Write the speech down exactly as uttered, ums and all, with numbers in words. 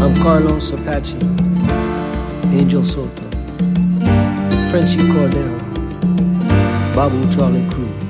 I'm Carlos Apache, Angel Soto, Frenchie Cordero, Babu Charlie Cruz.